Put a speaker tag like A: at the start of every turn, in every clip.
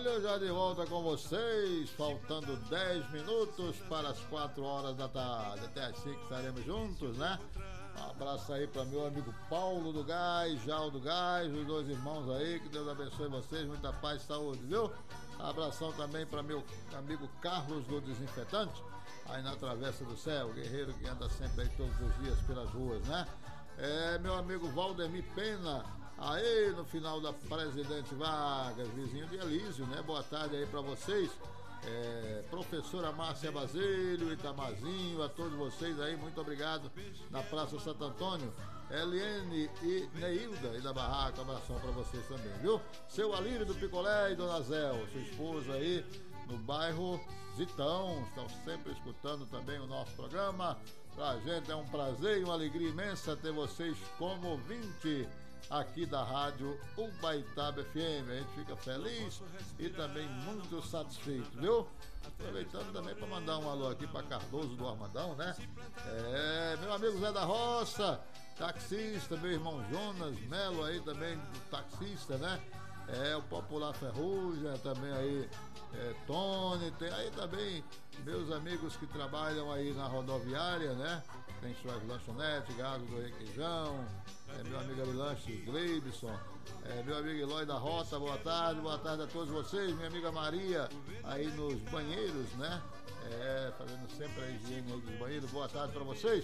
A: Olha, já de volta com vocês, faltando 10 minutos para as 4 horas da tarde. Até as 5 estaremos juntos, né? Um abraço aí para meu amigo Paulo do Gás, Jal do Gás, os dois irmãos aí, que Deus abençoe vocês, muita paz e saúde, viu? Abração também para meu amigo Carlos do Desinfetante, aí na Travessa do Céu, o guerreiro que anda sempre aí todos os dias pelas ruas, né? Meu amigo Valdemir Pena, aí no final da Presidente Vargas, vizinho de Elísio, né? Boa tarde aí para vocês. Professora Márcia Basílio, Itamazinho, a todos vocês aí, muito obrigado na Praça Santo Antônio. Eliane e Neilda e da Barraca, abração para vocês também, viu? Seu Alírio do Picolé e Dona Zéu, sua esposa aí no bairro Zitão, estão sempre escutando também o nosso programa. Pra gente é um prazer e uma alegria imensa ter vocês como ouvinte aqui da rádio Ubaitaba FM. A gente fica feliz e também muito satisfeito, viu? Aproveitando também para mandar um alô aqui para Cardoso do Armandão, né? Meu amigo Zé da Roça, taxista, meu irmão Jonas Melo aí também, taxista, né? O Popular Ferrugem, também aí Tony, tem aí também meus amigos que trabalham aí na rodoviária, né? Tem suas lanchonetes, Gado do Requeijão, meu amigo Abilanche Gleibson, meu amigo Eloy da Rota, boa tarde a todos vocês, minha amiga Maria, aí nos banheiros, né? Fazendo sempre a higiene aí dos banheiros, boa tarde pra vocês.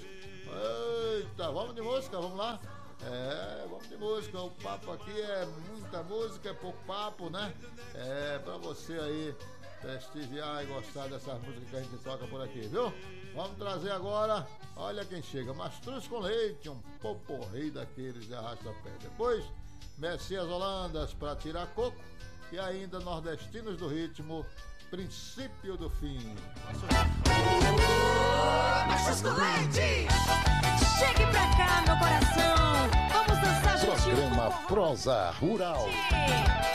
A: Eita, vamos de música, vamos lá? Vamos de música, o papo aqui é muita música, é pouco papo, né? Pra você aí prestigiar e gostar dessas músicas que a gente toca por aqui, viu? Vamos trazer agora, olha quem chega, Mastruz com Leite, um poporri daqueles de arrasta-pé. Depois, Messias Holandas pra tirar coco e ainda Nordestinos do Ritmo, Princípio do Fim.
B: Mastruz com Leite! Chegue pra cá, meu coração! Vamos dançar juntinho.
C: Programa Prosa Rural.